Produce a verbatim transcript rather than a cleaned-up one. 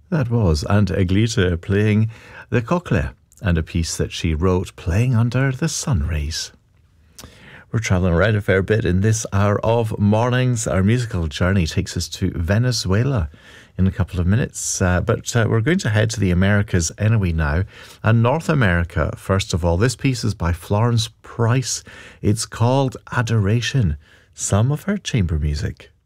That was Aunt Aglita playing the Cochlea and a piece that she wrote, Playing Under the Sun Rays. We're travelling around a fair bit in this hour of mornings. Our musical journey takes us to Venezuela in a couple of minutes, uh, but uh, we're going to head to the Americas anyway now, and North America first of all. This piece is by Florence Price. It's called Adoration, some of her chamber music.